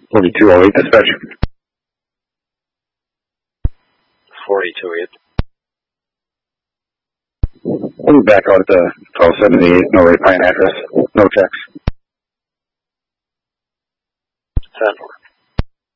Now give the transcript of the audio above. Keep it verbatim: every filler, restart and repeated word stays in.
forty-two oh eight, dispatch. forty-two oh eight. We'll be back out at the twelve seventy-eight, no Ray Pine address, no checks. ten four.